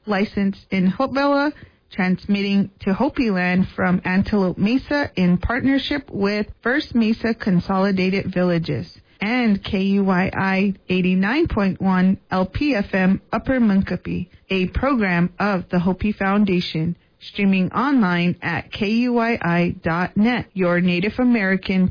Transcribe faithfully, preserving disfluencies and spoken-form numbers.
licensed in Hopewell, transmitting to Hopi Land from Antelope Mesa in partnership with First Mesa Consolidated Villages, and K U Y I eighty-nine point one L P F M Upper Munkapi, a program of the Hopi Foundation, streaming online at K U Y I dot net, your Native American